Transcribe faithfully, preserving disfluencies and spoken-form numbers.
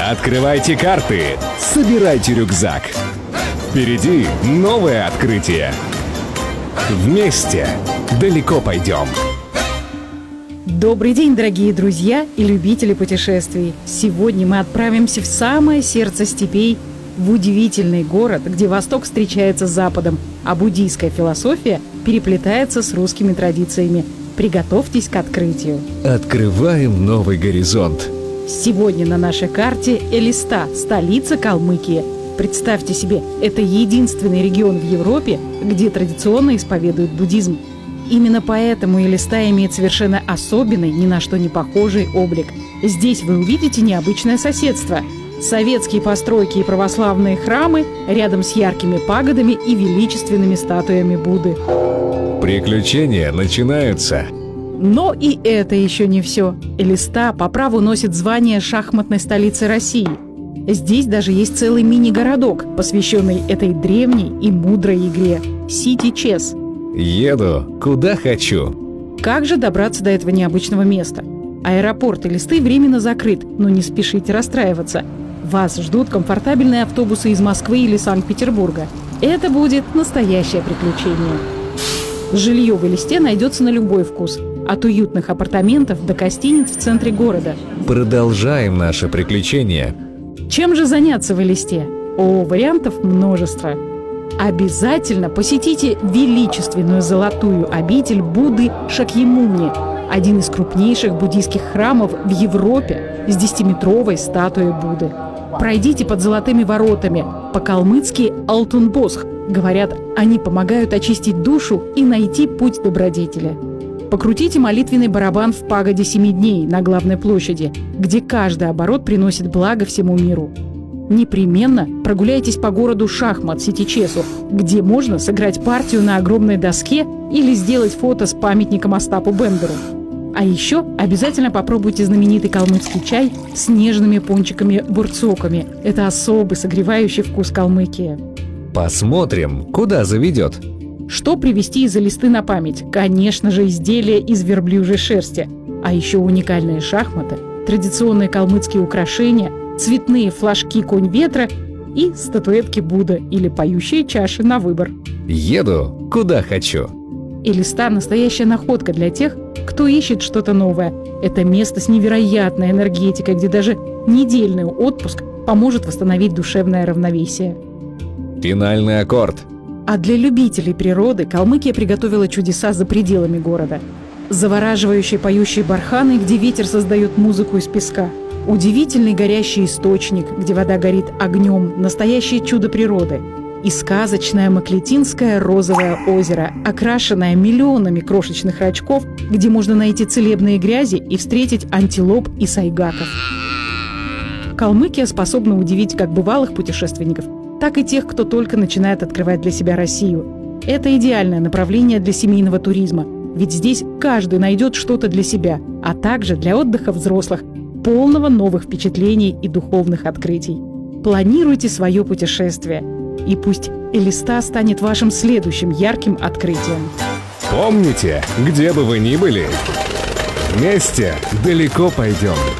Открывайте карты, собирайте рюкзак. Впереди новое открытие. Вместе далеко пойдем. Добрый день, дорогие друзья и любители путешествий. Сегодня мы отправимся в самое сердце степей, в удивительный город, где Восток встречается с Западом, а буддийская философия переплетается с русскими традициями. Приготовьтесь к открытию. Открываем новый горизонт. Сегодня на нашей карте Элиста, столица Калмыкии. Представьте себе, это единственный регион в Европе, где традиционно исповедуют буддизм. Именно поэтому Элиста имеет совершенно особенный, ни на что не похожий облик. Здесь вы увидите необычное соседство. Советские постройки и православные храмы рядом с яркими пагодами и величественными статуями Будды. Приключения начинаются. Но и это еще не все. Элиста по праву носит звание шахматной столицы России. Здесь даже есть целый мини-городок, посвященный этой древней и мудрой игре – Сити-Чес. Еду, куда хочу. Как же добраться до этого необычного места? Аэропорт Элисты временно закрыт, но не спешите расстраиваться. Вас ждут комфортабельные автобусы из Москвы или Санкт-Петербурга. Это будет настоящее приключение. Жилье в Элисте найдется на любой вкус. От уютных апартаментов до гостиниц в центре города. Продолжаем наше приключение. Чем же заняться в Элисте? О, вариантов множество. Обязательно посетите величественную золотую обитель Будды Шакьямуни, один из крупнейших буддийских храмов в Европе с десятиметровой статуей Будды. Пройдите под золотыми воротами, по-калмыцки Алтунбосх. Говорят, они помогают очистить душу и найти путь добродетели. Покрутите молитвенный барабан в пагоде семи дней на главной площади, где каждый оборот приносит благо всему миру. Непременно прогуляйтесь по городу Шахмат Сити-Чесу, где можно сыграть партию на огромной доске или сделать фото с памятником Остапу Бендеру. А еще обязательно попробуйте знаменитый калмыцкий чай с нежными пончиками-бурцоками. Это особый согревающий вкус Калмыкии. Посмотрим, куда заведет. Что привезти из Элисты на память? Конечно же, изделия из верблюжьей шерсти. А еще уникальные шахматы, традиционные калмыцкие украшения, цветные флажки «Конь ветра» и статуэтки Будды или поющие чаши на выбор. Еду, куда хочу. Элиста – настоящая находка для тех, кто ищет что-то новое. Это место с невероятной энергетикой, где даже недельный отпуск поможет восстановить душевное равновесие. Финальный аккорд. А для любителей природы Калмыкия приготовила чудеса за пределами города. Завораживающие поющие барханы, где ветер создает музыку из песка. Удивительный горящий источник, где вода горит огнем, настоящее чудо природы. И сказочное Маклетинское розовое озеро, окрашенное миллионами крошечных рачков, где можно найти целебные грязи и встретить антилоп и сайгаков. Калмыкия способна удивить как бывалых путешественников, так и тех, кто только начинает открывать для себя Россию. Это идеальное направление для семейного туризма, ведь здесь каждый найдет что-то для себя, а также для отдыха взрослых, полного новых впечатлений и духовных открытий. Планируйте свое путешествие, и пусть Элиста станет вашим следующим ярким открытием. Помните, где бы вы ни были, вместе далеко пойдем.